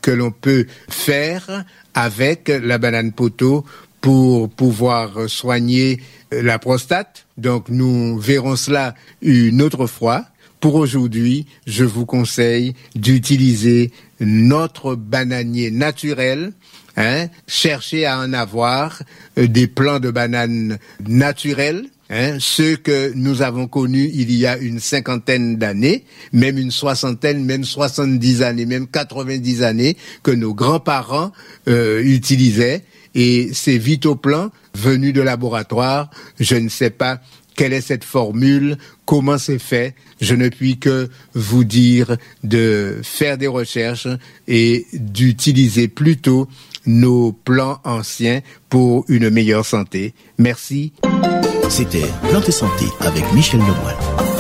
que l'on peut faire avec la banane poteau pour pouvoir soigner la prostate. Donc nous verrons cela une autre fois. Pour aujourd'hui, je vous conseille d'utiliser notre bananier naturel. Cherchez à en avoir des plants de bananes naturels. Ceux que nous avons connus il y a une 50aine d'années, même une 60aine, même 70 années, même 90 années, que nos grands-parents utilisaient. Et ces Vitoplans venus de laboratoire, je ne sais pas quelle est cette formule, comment c'est fait. Je ne puis que vous dire de faire des recherches et d'utiliser plutôt nos plants anciens pour une meilleure santé. Merci. C'était Plantes et Santé avec Michel Lemoine.